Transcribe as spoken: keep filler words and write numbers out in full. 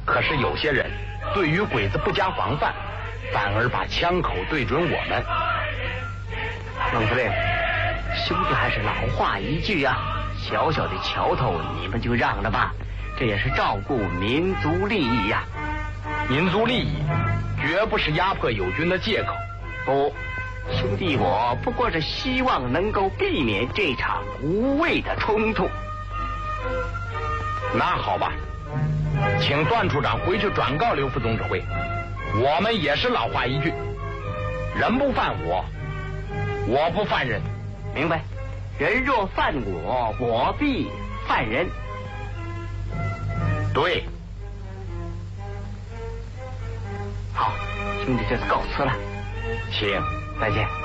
可是有些人对于鬼子不加防范，反而把枪口对准我们。 孟司令，兄弟还是老话一句啊，小小的桥头你们就让了吧，这也是照顾民族利益呀、 啊。民族利益绝不是压迫友军的借口。 不，兄弟我不过是希望能够避免这场无谓的冲突。 那好吧，请段处长回去转告刘副总指挥，我们也是老话一句，人不犯我，我不犯人。 明白，人若犯我，我必犯人。 对。 好，兄弟这次告辞了， 请， 再见。